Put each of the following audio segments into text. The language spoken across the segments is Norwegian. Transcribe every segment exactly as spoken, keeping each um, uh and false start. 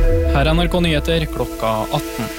Her er N R K Nyheter klokka atten.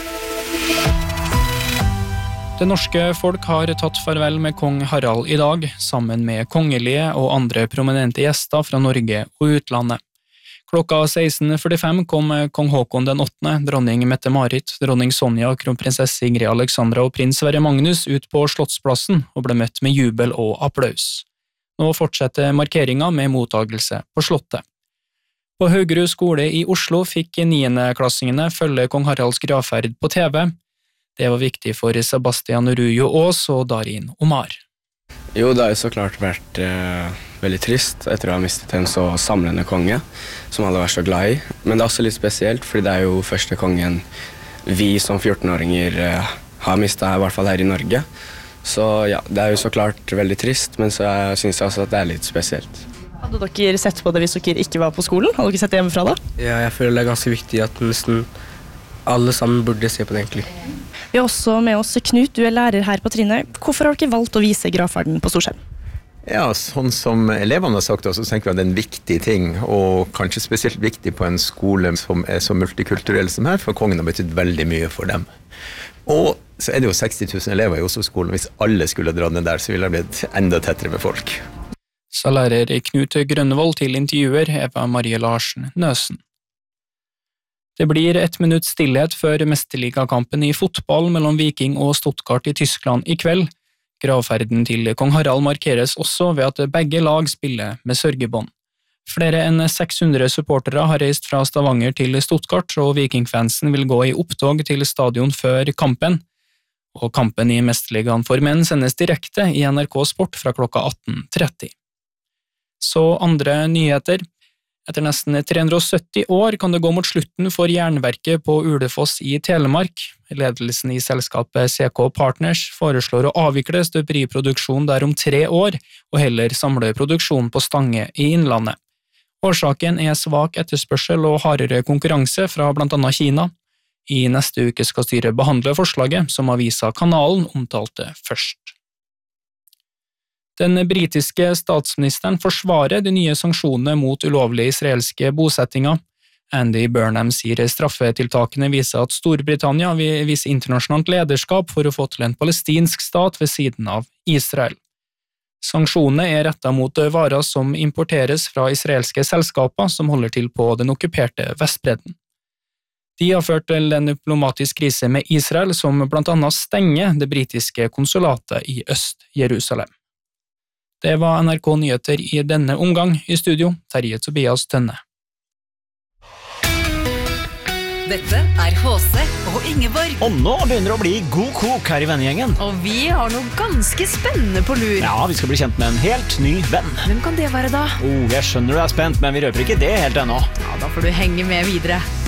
Det norske folk har tatt farvel med kong Harald i dag, sammen med kongelige og andre prominente gjester fra Norge og utlandet. Klokka seksten førtifem kom kong Håkon den åttende, dronning Mette-Marit, dronning Sonja, kronprinsesse Ingrid Alexandra og prins Sverre Magnus ut på Slottsplassen og ble møtt med jubel og applaus. Nå fortsetter markeringa med mottagelse på Slottet. På Haugerud skole i Oslo fikk niendeklassingene følge kong Haralds gravferd på T V. Det var viktig for Sebastian Rujo Aas og Darin Omar. Jo, det har jo så klart vært eh, veldig trist etter å ha mistet en så samlende konge, som alle var så glad i. Men det er også litt spesielt, fordi det er jo første kongen vi som fjortenåringer eh, har mistet, i hvert fall her i Norge. Så ja, det er jo så klart veldig trist, men så synes jeg også at det er litt spesielt. Hadde dere sett på det hvis dere ikke var på skolen? Hadde dere sett det hjemmefra da? Ja, jeg føler det er ganske viktig at nesten alle sammen burde se på det egentlig. Vi har også med oss Knut, du er lærer her på Trinnet. Hvorfor har dere valgt å vise gravferden på storskjerm? Ja, sånn som elevene har sagt også, så tenker vi at det er en viktig ting, og kanskje spesielt viktig på en skole som er så multikulturell som her, for kongen har betydd veldig mye for dem. Og så er det jo seksti tusen elever i Oslo-skolen, hvis alle skulle dra ned der, så ville det blitt enda tettere med folk. Sa lærer Knut Grønnevold til intervjuer Eva Marie Larsen Nøsen. Det blir ett minutt stillhet før mesterligakampen i fotball mellom Viking og Stuttgart i Tyskland i kveld. Gravferden til kong Harald markeres også ved at begge lag spiller med sørgebånd. Flere enn seks hundre supportere har reist fra Stavanger til Stuttgart, og Vikingfansen vil gå i opptog til stadion før kampen. Og kampen i mesterligaen for menn sendes direkte i N R K Sport fra klokka atten tretti. Så andre nyheter. Etter nesten tre hundre og sytti år kan det gå mot slutten for jernverket på Ulefoss i Telemark. Ledelsen i selskapet C K Partners foreslår å avvikle støperiproduksjon der om tre år, og heller samle produksjon på Stange i Innlandet. Årsaken er svak etterspørsel og hardere konkurranse fra blant annet Kina. I neste uke skal styret behandle forslaget, som avisa Kanalen omtalte først. Den britiske statsministeren forsvarer de nye sanksjonene mot ulovlige israelske bosettinger. Andy Burnham sier straffetiltakene viser at Storbritannia vil vise internasjonalt lederskap for å få til en palestinsk stat ved siden av Israel. Sanksjonene er rettet mot varer som importeres fra israelske selskaper som holder til på den okkuperte Vestbredden. De har ført til en diplomatisk krise med Israel, som blant annet stenger det britiske konsulatet i Øst-Jerusalem. Det var N R K Nyheter i denne omgang. I studio, Terje Tobias Tønne. Dette er H C og Ingeborg. Og nå begynner det å bli god kok her i vennegjengen. Og vi har noe ganske spennende på lur. Ja, vi skal bli kjent med en helt ny venn. Hvem kan det være da? Oh, jeg skjønner du er spent, men vi røper ikke det helt ennå. Ja, da får du henge med videre.